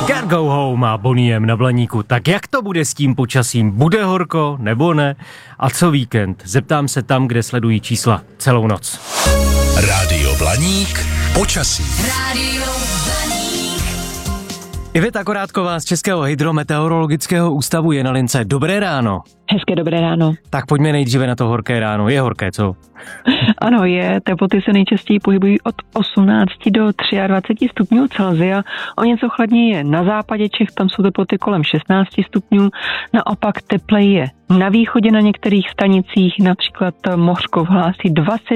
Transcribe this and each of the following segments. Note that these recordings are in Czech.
Can't Go Home a Bonnie M na Blaníku. Tak jak to bude s tím počasím? Bude horko nebo ne? A co víkend? Zeptám se tam, kde sledují čísla celou noc. Rádio Blaník počasí. Rádio Blaník. Iveta Korátková z Českého hydrometeorologického ústavu je na lince. Dobré ráno. Hezké dobré ráno. Tak pojďme nejdříve na to horké ráno. Je horké, co? Ano, je. Teploty se nejčastěji pohybují od 18 do 23 stupňů Celsia. O něco chladněji je na západě Čech, tam jsou teploty kolem 16 stupňů. Naopak tepleji je na východě na některých stanicích, například Mořkov hlásí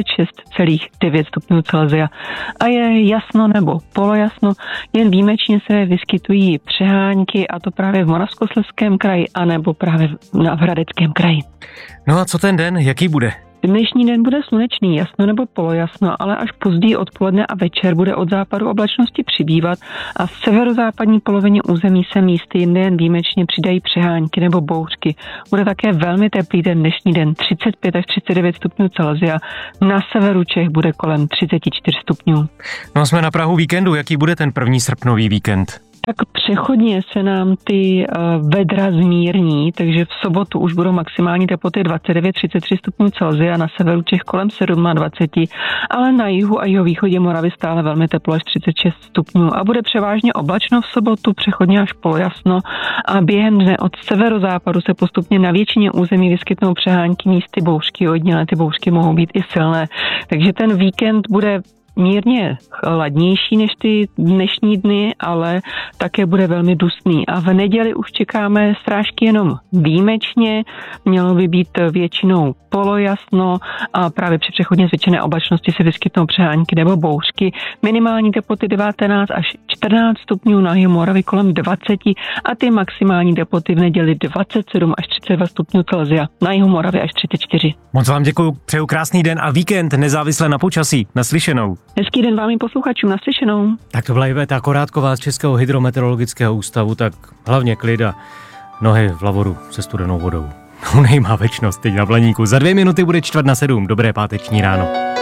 26,9 stupňů Celsia. A je jasno nebo polojasno, jen výjimečně se vyskytují přehánky, a to právě v Moravskoslezském kraji, anebo právě v Hradeckém kraji. No a co ten den, jaký bude? Dnešní den bude slunečný, jasno nebo polojasno, ale až později odpoledne a večer bude od západu oblačnosti přibývat a v severozápadní polovině území se místy jinde jen výjimečně přidají přehánky nebo bouřky. Bude také velmi teplý ten dnešní den, 35 až 39 stupňů Celsia. Na severu Čech bude kolem 34 stupňů. No a jsme na prahu víkendu, jaký bude ten první srpnový víkend? Tak přechodně se nám ty vedra zmírní, takže v sobotu už budou maximální teploty 29-33 stupňů Celsia, na severu Čech kolem 27, ale na jihu a jihovýchodě Moravy stále velmi teplo až 36 stupňů a bude převážně oblačno v sobotu, přechodně až polojasno a během dne od severozápadu se postupně na většině území vyskytnou přehánky, místy bouřky, hodně, ale ty bouřky mohou být i silné, takže ten víkend bude mírně chladnější než ty dnešní dny, ale také bude velmi dusný. A v neděli už čekáme srážky jenom výjimečně, mělo by být většinou polojasno a právě při přechodně zvětšené oblačnosti se vyskytnou přehánky nebo bouřky. Minimální teploty 19 až 14 stupňů, na jihu Moravy kolem 20 a ty maximální teploty v neděli 27 až 32 stupňů Celsia, na jihu Moravy až 34. Moc vám děkuju, přeju krásný den a víkend nezávisle na počasí. Naslyšenou. Hezký den vám i posluchačům, naslyšenou. Tak to byla Iveta Korátková z Českého hydrometeorologického ústavu, tak hlavně klid a nohy v lavoru se studenou vodou. No nejmá večnost teď na Blaníku. Za 2 minuty bude 6:45. Dobré páteční ráno.